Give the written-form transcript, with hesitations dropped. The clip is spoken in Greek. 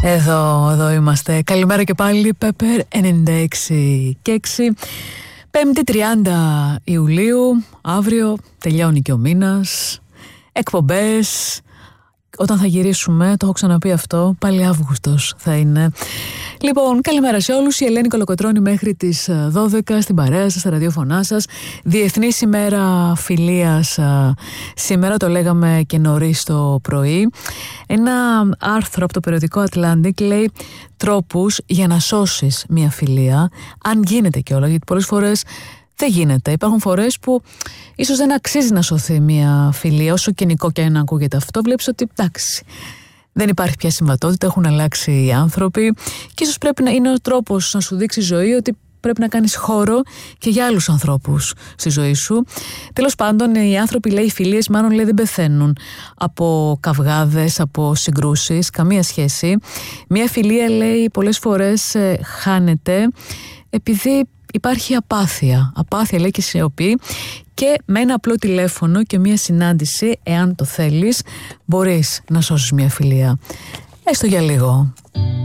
Εδώ είμαστε. Καλημέρα και πάλι, Pepper 96 και 6. 5η 30 Ιουλίου, αύριο τελειώνει και ο μήνας. Εκπομπές. Όταν θα γυρίσουμε, το έχω ξαναπεί αυτό, πάλι Αύγουστος θα είναι. Λοιπόν, καλημέρα σε όλους. Η Ελένη Κολοκοτρώνη μέχρι τις 12 στην παρέα σας, στα ραδιόφωνά σας. Διεθνής ημέρα φιλίας σήμερα, το λέγαμε και νωρίς το πρωί. Ένα άρθρο από το περιοδικό Atlantic λέει τρόπους για να σώσεις μια φιλία, αν γίνεται κιόλας, γιατί πολλές φορές δεν γίνεται. Υπάρχουν φορές που ίσως δεν αξίζει να σωθεί μια φιλία, όσο κοινικό και αν ακούγεται αυτό. Βλέπεις ότι εντάξει, δεν υπάρχει πια συμβατότητα, έχουν αλλάξει οι άνθρωποι και ίσως πρέπει να είναι ο τρόπος να σου δείξει η ζωή ότι πρέπει να κάνεις χώρο και για άλλους ανθρώπους στη ζωή σου. Τέλος πάντων, οι άνθρωποι, λέει, οι φιλίες μάλλον, λέει, δεν πεθαίνουν από καυγάδες, από συγκρούσεις, καμία σχέση. Μια φιλία, λέει, πολλές φορές χάνεται επειδή υπάρχει απάθεια. Απάθεια, λέει, και σιωπή. Και με ένα απλό τηλέφωνο και μια συνάντηση, εάν το θέλεις, μπορείς να σώσεις μια φιλία. Έστω για λίγο.